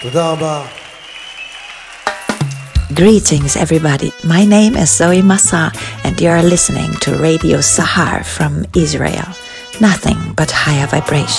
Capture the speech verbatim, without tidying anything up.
תודה רבה. Greetings everybody, my name is Zoe Massa and you are listening to Radio Sahar from Israel. Nothing but higher vibration.